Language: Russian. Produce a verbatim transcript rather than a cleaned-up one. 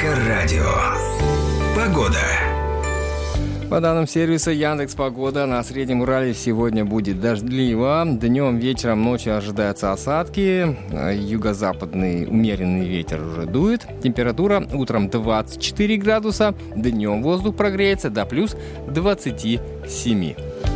Эльдорадио. Погода. По данным сервиса Яндекс.Погода, на Среднем Урале сегодня будет дождливо. Днем, вечером, ночью ожидаются осадки. Юго-западный умеренный ветер уже дует. Температура утром двадцать четыре градуса. Днем воздух прогреется до плюс двадцати семи.